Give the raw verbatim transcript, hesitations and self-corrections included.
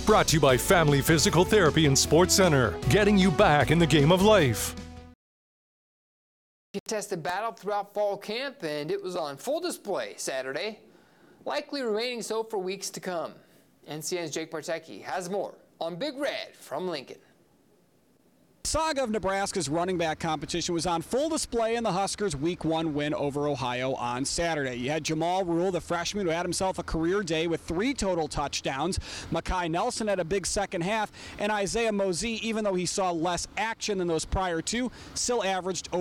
Brought to you by Family Physical Therapy and Sports Center, getting you back in the game of life. Contested battle throughout fall camp, and it was on full display Saturday, likely remaining so for weeks to come. N C N's Jake Bartecki has more on Big Red from Lincoln. The saga of Nebraska's running back competition was on full display in the Huskers' week one win over Ohio on Saturday. You had Jamal Rule, the freshman, who had himself a career day with three total touchdowns. Makai Nelson had a big second half, and Isaiah Mosey, even though he saw less action than those prior two, still averaged over